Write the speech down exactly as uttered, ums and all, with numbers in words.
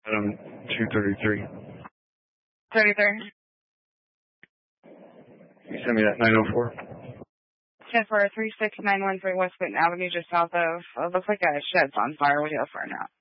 Um, two thirty-three. thirty-three. You send me that nine oh four. ten four three six nine one three West Clinton Avenue, just south of, it looks like a shed's on fire. What do you have for now?